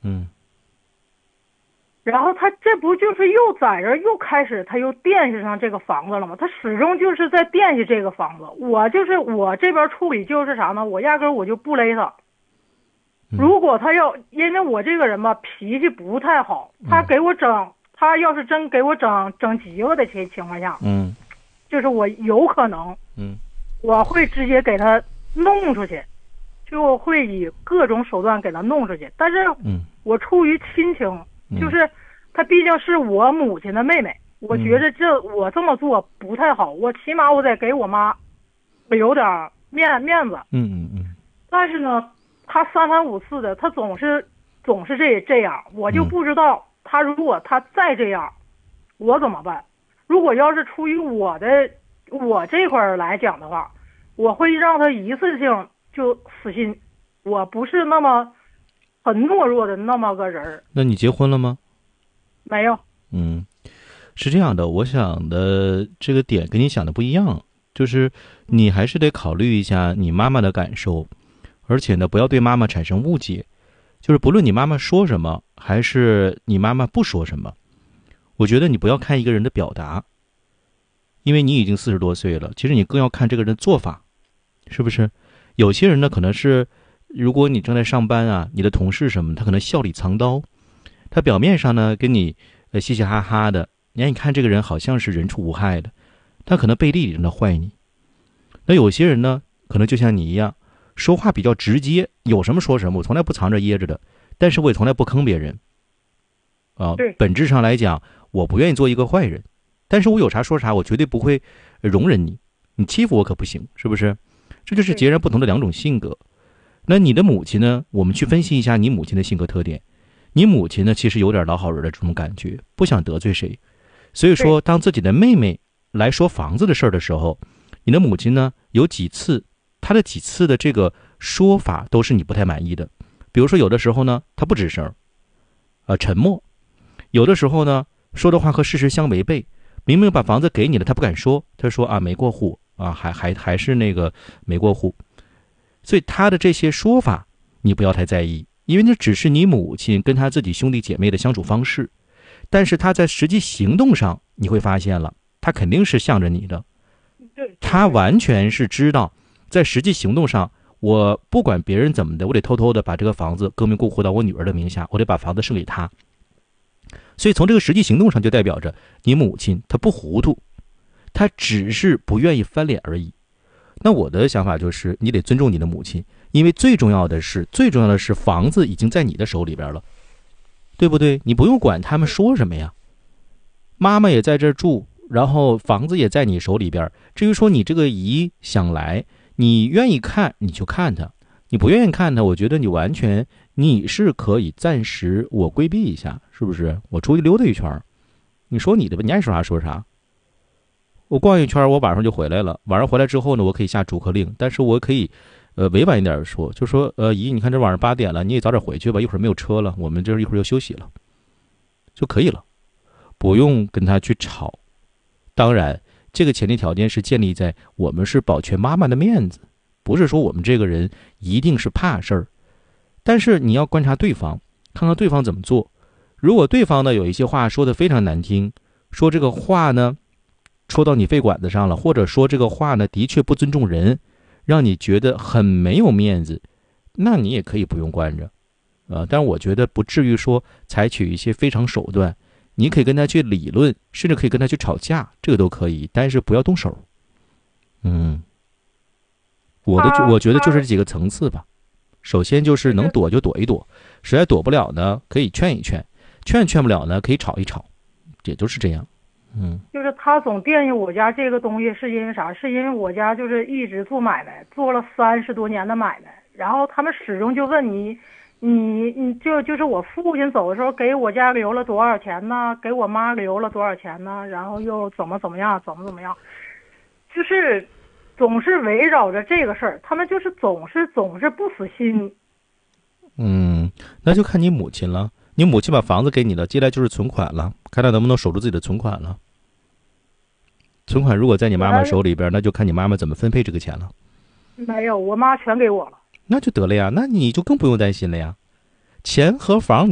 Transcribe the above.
嗯。 然后他这不就是又在这又开始他又惦记上这个房子了吗？他始终就是在惦记这个房子。我这边处理就是啥呢？我压根我就不勒他。如果他要，因为我这个人吧脾气不太好，他要是真给我整急了的情况下，就是我有可能，我会直接给他弄出去，就会以各种手段给他弄出去。但是，我出于亲情，就是她毕竟是我母亲的妹妹，我觉得我这么做不太好，我起码我得给我妈留点面子。但是呢，她三番五次的，她总是这样，我就不知道她如果她再这样，我怎么办？如果要是出于我这块来讲的话，我会让她一次性就死心。我不是那么很懦弱的那么个人。 那你结婚了吗？ 没有。 是这样的，我想的这个点跟你想的不一样，就是你还是得考虑一下你妈妈的感受，而且呢，不要对妈妈产生误解。就是不论你妈妈说什么，还是你妈妈不说什么，我觉得你不要看一个人的表达，因为你已经40多岁了，其实你更要看这个人的做法，是不是？有些人呢，可能是如果你正在上班啊，你的同事什么，他可能笑里藏刀，他表面上呢跟你嘻嘻哈哈的，你看这个人好像是人畜无害的，他可能背地里正在坏你。那有些人呢，可能就像你一样，说话比较直接，有什么说什么，我从来不藏着掖着的，但是我也从来不坑别人啊。本质上来讲，我不愿意做一个坏人，但是我有啥说啥，我绝对不会容忍你，你欺负我可不行，是不是？这就是截然不同的两种性格。那你的母亲呢？我们去分析一下你母亲的性格特点。你母亲呢，其实有点老好人的这种感觉，不想得罪谁。所以说，当自己的妹妹来说房子的事儿的时候，你的母亲呢，有几次，她的几次的这个说法都是你不太满意的。比如说，有的时候呢，她不吱声，沉默；有的时候呢，说的话和事实相违背。明明把房子给你了，她不敢说，她说啊没过户啊，还是那个没过户。所以她的这些说法，你不要太在意。因为那只是你母亲跟她自己兄弟姐妹的相处方式，但是她在实际行动上，你会发现了，她肯定是向着你的。她完全是知道，在实际行动上，我不管别人怎么的，我得偷偷的把这个房子革命过户到我女儿的名下，我得把房子剩给她。所以从这个实际行动上，就代表着你母亲她不糊涂，她只是不愿意翻脸而已。那我的想法就是，你得尊重你的母亲。因为最重要的是房子已经在你的手里边了，对不对？你不用管他们说什么呀，妈妈也在这儿住，然后房子也在你手里边。至于说你这个姨想来，你愿意看你就看她，你不愿意看她，我觉得你是可以暂时我规避一下，是不是？我出去溜达一圈，你说你的吧，你爱说啥说啥。我逛一圈，我晚上就回来了。晚上回来之后呢，我可以下逐客令，但是我可以委婉一点说，就说姨，你看这晚上8点了，你也早点回去吧，一会儿没有车了，我们这一会儿要休息了，就可以了，不用跟他去吵。当然，这个前提条件是建立在我们是保全妈妈的面子，不是说我们这个人一定是怕事儿。但是你要观察对方，看看对方怎么做。如果对方呢有一些话说得非常难听，说这个话呢戳到你肺管子上了，或者说这个话呢的确不尊重人，让你觉得很没有面子，那你也可以不用惯着，但是我觉得不至于说采取一些非常手段，你可以跟他去理论，甚至可以跟他去吵架，这个都可以，但是不要动手。我觉得就是这几个层次吧。首先就是能躲就躲一躲，实在躲不了呢，可以劝一劝，劝不了呢，可以吵一吵，也就是这样。 就是他总惦记我家这个东西，是因为啥？是因为我家就是一直做买卖，做了30多年的买卖，然后他们始终就问你就是我父亲走的时候给我家留了多少钱呢？给我妈留了多少钱呢？然后又怎么样，就是总是围绕着这个事儿，他们就是总是不死心。 那就看你母亲了。你母亲把房子给你了，接下来就是存款了，看他能不能守住自己的存款了。存款如果在你妈妈手里边，那就看你妈妈怎么分配这个钱了。 没有，我妈全给我了。 那就得了呀，那你就更不用担心了呀。钱和房